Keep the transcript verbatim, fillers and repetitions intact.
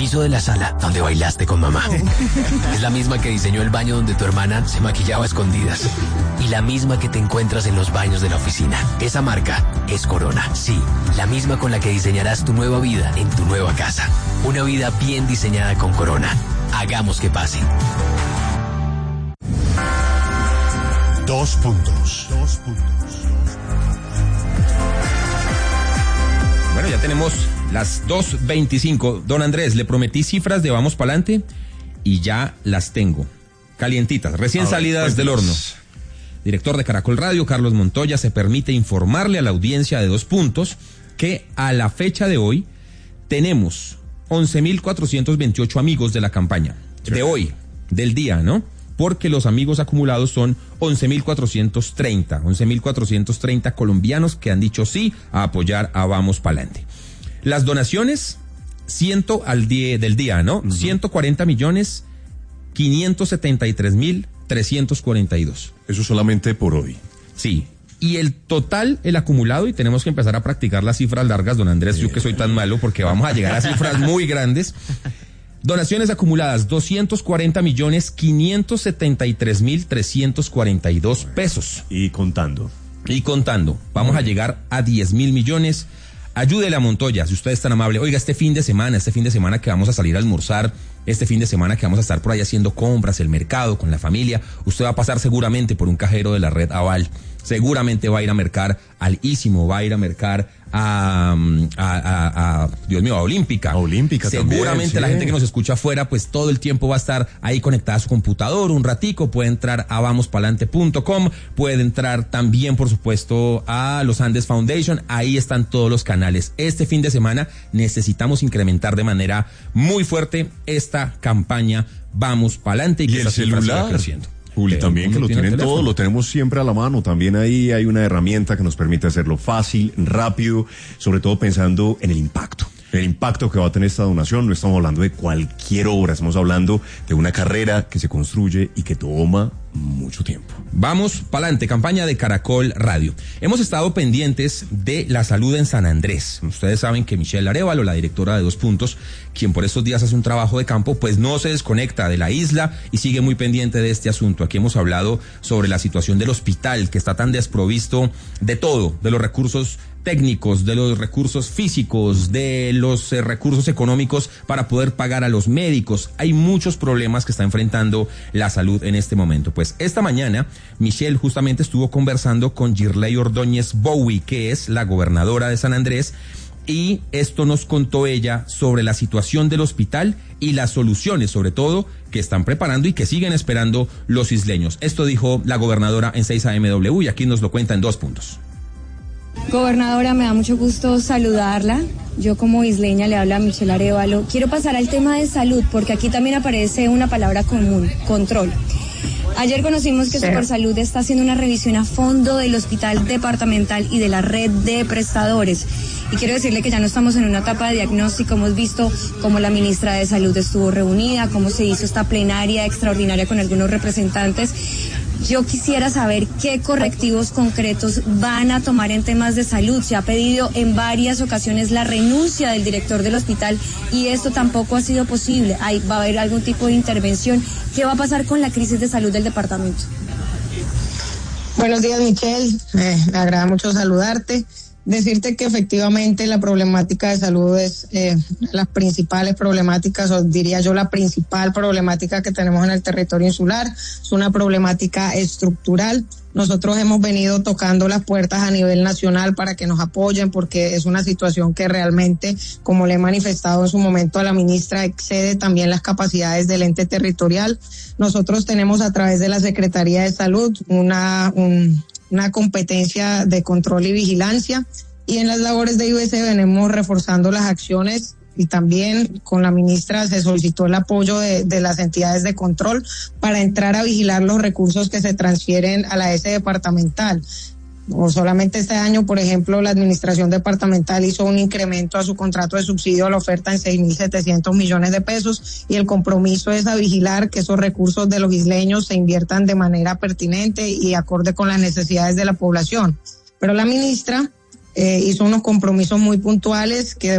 piso de la sala donde bailaste con mamá. Es la misma que diseñó el baño donde tu hermana se maquillaba a escondidas. Y la misma que te encuentras en los baños de la oficina. Esa marca es Corona. Sí, la misma con la que diseñarás tu nueva vida en tu nueva casa. Una vida bien diseñada con Corona. Hagamos que pase. Dos puntos. Dos puntos. Bueno, ya tenemos las dos veinticinco. Don Andrés, le prometí cifras de Vamos Pa'lante y ya las tengo. Calientitas, recién ver, salidas pues, del horno. Director de Caracol Radio, Carlos Montoya, se permite informarle a la audiencia de Dos Puntos que a la fecha de hoy tenemos once mil cuatrocientos veintiocho amigos de la campaña. Sí. De hoy, del día, ¿no? Porque los amigos acumulados son once mil cuatrocientos treinta, once mil cuatrocientos treinta colombianos que han dicho sí a apoyar a Vamos Pa'lante. Las donaciones, ciento al día del día, ¿no? Uh-huh. ciento cuarenta millones, quinientos setenta y tres mil, trescientos cuarenta y dos. Eso solamente por hoy. Sí. Y el total, el acumulado, y tenemos que empezar a practicar las cifras largas, don Andrés, yeah. Yo que soy tan malo, porque vamos a llegar a cifras muy grandes. Donaciones acumuladas, doscientos cuarenta millones, quinientos setenta y tres mil, trescientos cuarenta y dos pesos. Y contando. Y contando. Vamos a llegar a diez mil millones. Ayúdele a Montoya, si usted es tan amable. Oiga, este fin de semana, este fin de semana que vamos a salir a almorzar, este fin de semana que vamos a estar por ahí haciendo compras, el mercado, con la familia, usted va a pasar seguramente por un cajero de la red Aval. Seguramente va a ir a mercar al Ísimo, va a ir a mercar a, a, a, a Dios mío, a Olímpica. A Olímpica Seguramente también, sí. La gente que nos escucha afuera, pues todo el tiempo va a estar ahí conectada a su computador un ratico, puede entrar a vamos pa'lante punto com, puede entrar también, por supuesto, a los Andes Foundation, ahí están todos los canales. Este fin de semana necesitamos incrementar de manera muy fuerte esta campaña Vamos Pa'lante y, y que el celular siga creciendo. Juli, eh, también que lo tienen todo, lo tenemos siempre a la mano. También ahí hay una herramienta que nos permite hacerlo fácil, rápido, sobre todo pensando en el impacto. El impacto que va a tener esta donación. No estamos hablando de cualquier obra, estamos hablando de una carrera que se construye y que toma mucho tiempo. Vamos pa'lante, campaña de Caracol Radio. Hemos estado pendientes de la salud en San Andrés. Ustedes saben que Michelle Arévalo, la directora de Dos Puntos, quien por estos días hace un trabajo de campo, pues no se desconecta de la isla y sigue muy pendiente de este asunto. Aquí hemos hablado sobre la situación del hospital, que está tan desprovisto de todo, de los recursos técnicos, de los recursos físicos, de los eh, recursos económicos para poder pagar a los médicos. Hay muchos problemas que está enfrentando la salud en este momento. Pues esta mañana Michelle justamente estuvo conversando con Girley Ordóñez Bowie, que es la gobernadora de San Andrés, y esto nos contó ella sobre la situación del hospital y las soluciones, sobre todo, que están preparando y que siguen esperando los isleños. Esto dijo la gobernadora en seis A M W y aquí nos lo cuenta en Dos Puntos. Gobernadora, me da mucho gusto saludarla. Yo como isleña le hablo a Michelle Arévalo. Quiero pasar al tema de salud porque aquí también aparece una palabra común, control. Ayer conocimos que Supersalud está haciendo una revisión a fondo del hospital departamental y de la red de prestadores. Y quiero decirle que ya no estamos en una etapa de diagnóstico. Hemos visto cómo la ministra de Salud estuvo reunida, cómo se hizo esta plenaria extraordinaria con algunos representantes. Yo quisiera saber qué correctivos concretos van a tomar en temas de salud. Se ha pedido en varias ocasiones la renuncia del director del hospital y esto tampoco ha sido posible. Hay, va a haber algún tipo de intervención. ¿Qué va a pasar con la crisis de salud del departamento? Buenos días, Michelle. Eh, me agrada mucho saludarte. Decirte que efectivamente la problemática de salud es eh, las principales problemáticas, o diría yo la principal problemática que tenemos en el territorio insular. Es una problemática estructural. Nosotros hemos venido tocando las puertas a nivel nacional para que nos apoyen porque es una situación que realmente, como le he manifestado en su momento a la ministra, excede también las capacidades del ente territorial. Nosotros tenemos a través de la Secretaría de Salud una... un una competencia de control y vigilancia, y en las labores de I B C venimos reforzando las acciones y también con la ministra se solicitó el apoyo de, de las entidades de control para entrar a vigilar los recursos que se transfieren a la S departamental. O solamente este año, por ejemplo, la administración departamental hizo un incremento a su contrato de subsidio a la oferta en seis mil setecientos millones de pesos y el compromiso es a vigilar que esos recursos de los isleños se inviertan de manera pertinente y acorde con las necesidades de la población. Pero la ministra eh, hizo unos compromisos muy puntuales que